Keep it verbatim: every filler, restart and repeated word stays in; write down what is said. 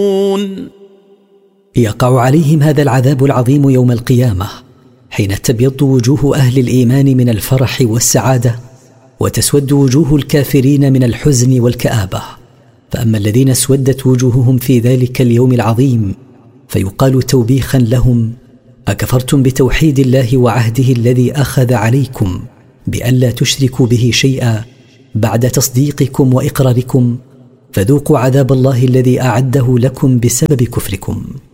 يقع عليهم هذا العذاب العظيم يوم القيامة حين تبيض وجوه أهل الإيمان من الفرح والسعادة، وتسود وجوه الكافرين من الحزن والكآبة. فأما الذين اسودت وجوههم في ذلك اليوم العظيم فيقال توبيخا لهم: أكفرتم بتوحيد الله وعهده الذي أخذ عليكم بألا تشركوا به شيئا بعد تصديقكم وإقراركم، فذوقوا عذاب الله الذي أعده لكم بسبب كفركم.